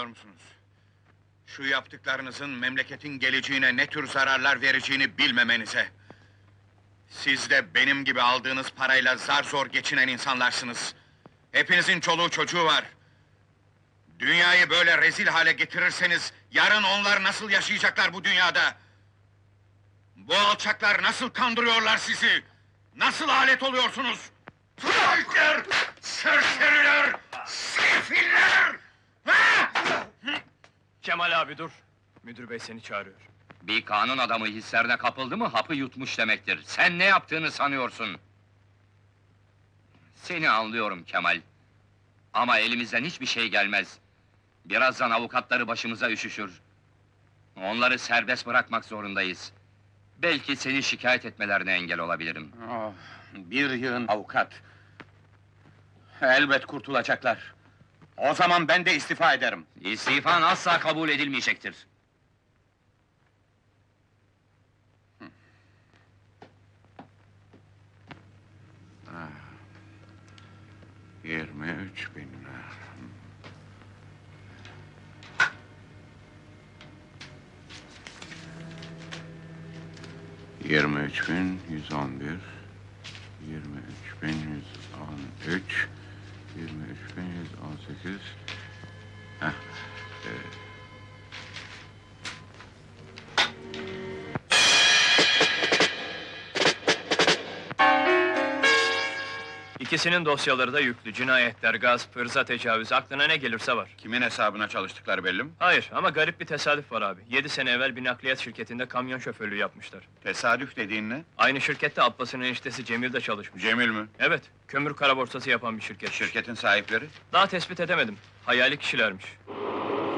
Anlamıyor musunuz? Şu yaptıklarınızın memleketin geleceğine ne tür zararlar vereceğini bilmemenize. Siz de benim gibi aldığınız parayla zar zor geçinen insanlarsınız. Hepinizin çoluğu çocuğu var. Dünyayı böyle rezil hale getirirseniz, yarın onlar nasıl yaşayacaklar bu dünyada? Bu alçaklar nasıl kandırıyorlar sizi? Nasıl alet oluyorsunuz? Tüfekler! Serseriler! Sefiller! Ha! Kemal abi dur! Müdür bey seni çağırıyor. Bir kanun adamı hislerine kapıldı mı hapı yutmuş demektir. Sen ne yaptığını sanıyorsun? Seni anlıyorum Kemal. Ama elimizden hiçbir şey gelmez. Birazdan avukatları başımıza üşüşür. Onları serbest bırakmak zorundayız. Belki seni şikayet etmelerine engel olabilirim. Oh, bir yığın avukat. Elbet kurtulacaklar. O zaman ben de istifa ederim. İstifan asla kabul edilmeyecektir. Ah, 23.000 lira. 23.111, 23.113, 23.118. Heh, İkisinin dosyaları da yüklü. Cinayetler, gasp, hırza tecavüz, aklına ne gelirse var. Kimin hesabına çalıştıkları belli mi? Hayır ama garip bir tesadüf var abi. 7 sene evvel bir nakliyat şirketinde kamyon şoförlüğü yapmışlar. Tesadüf dediğin ne? Aynı şirkette Abbas'ın eniştesi Cemil de çalışmış. Cemil mi? Evet, kömür kara borsası yapan bir şirket. Şirketin sahipleri? Daha tespit edemedim. Hayali kişilermiş.